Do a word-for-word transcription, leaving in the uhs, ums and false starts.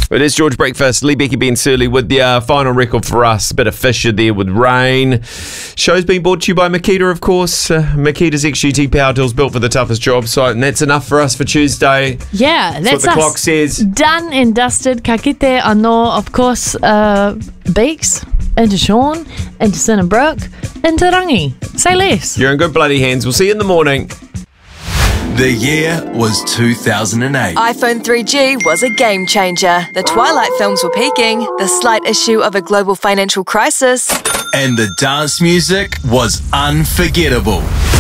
It is George Breakfast, Lee Becky, Ben Surley with the uh, final record for us. A bit of Fisher there with Rain. Show's been brought to you by Makita, of course. Uh, Makita's X G T power tools built for the toughest job site, and that's enough for us for Tuesday. Yeah, that's, that's what the us. clock says. Done and dusted. Ka kite anō, of course, uh, Beaks, into Sean, into Cinnabrook, into Rangi. Say less. You're in good bloody hands. We'll see you in the morning. The year was two thousand eight. iPhone three G was a game changer. The Twilight films were peaking, the slight issue of a global financial crisis. And the dance music was unforgettable.